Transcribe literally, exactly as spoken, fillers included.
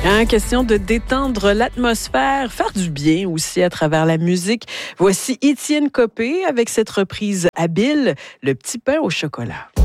Hein, question de détendre l'atmosphère, faire du bien aussi à travers la musique. Voici Étienne Copé avec cette reprise habile, Le petit pain au chocolat.